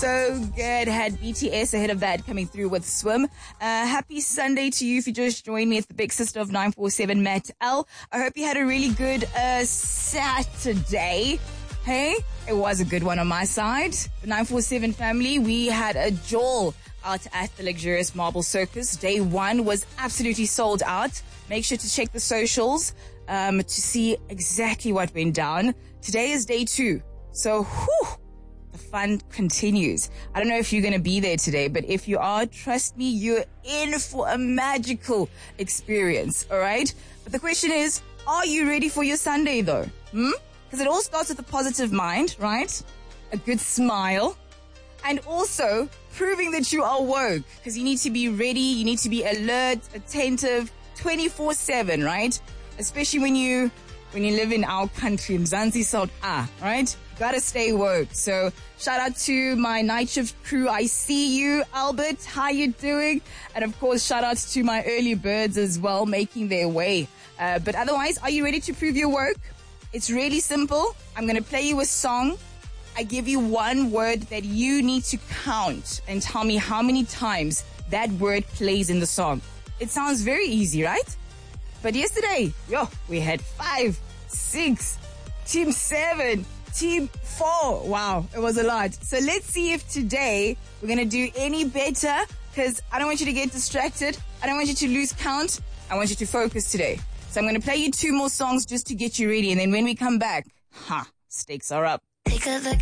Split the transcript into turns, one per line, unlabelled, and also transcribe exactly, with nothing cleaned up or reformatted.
So good. Had B T S ahead of that coming through with Swim. Uh, happy Sunday to you if you just joined me. It's the big sister of nine four seven, Matt L. I hope you had a really good uh, Saturday. Hey, it was a good one on my side. The nine four seven family, we had a jol out at the luxurious Marble Circus. Day one was absolutely sold out. Make sure to check the socials um, to see exactly what went down. Today is day two. So, whew, the fun continues. I don't know if you're going to be there today, but if you are, trust me, you're in for a magical experience, all right? But the question is, are you ready for your Sunday, though? Hmm? Because it all starts with a positive mind, right? A good smile. And also proving that you are woke, because you need to be ready, you need to be alert, attentive, twenty-four seven, right? Especially when you when you live in our country, Mzansi South Ah, right? Gotta stay woke. So shout out to my night shift crew. I see you, Albert. How you doing? And of course, shout outs to my early birds as well, making their way. Uh, but otherwise, are you ready to prove your work? It's really simple. I'm going to play you a song. I give you one word that you need to count and tell me how many times that word plays in the song. It sounds very easy, right? But yesterday, yo, we had five, six, team seven, team four. Wow, it was a lot. So let's see if today we're going to do any better, because I don't want you to get distracted. I don't want you to lose count. I want you to focus today. So I'm going to play you two more songs just to get you ready. And then when we come back, ha, huh, stakes are up.
Take a look